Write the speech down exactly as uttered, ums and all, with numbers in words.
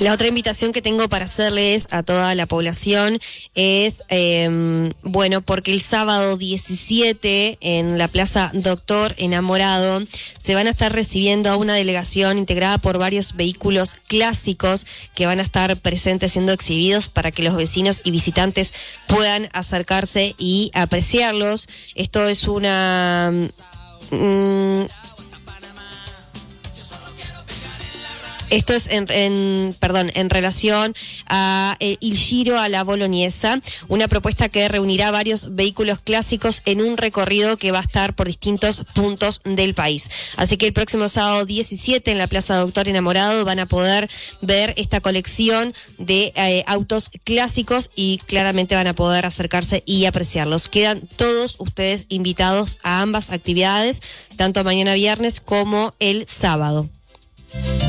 La otra invitación que tengo para hacerles a toda la población es, eh, bueno, porque el sábado diecisiete en la Plaza Doctor Enamorado se van a estar recibiendo a una delegación integrada por varios vehículos clásicos que van a estar presentes siendo exhibidos para que los vecinos y visitantes puedan acercarse y apreciarlos. Esto es una... Mmm, Esto es en, en perdón, en relación a eh, Il Giro a la Bolognesa, una propuesta que reunirá varios vehículos clásicos en un recorrido que va a estar por distintos puntos del país. Así que el próximo sábado diecisiete en la Plaza Doctor Enamorado van a poder ver esta colección de eh, autos clásicos y claramente van a poder acercarse y apreciarlos. Quedan todos ustedes invitados a ambas actividades, tanto mañana viernes como el sábado.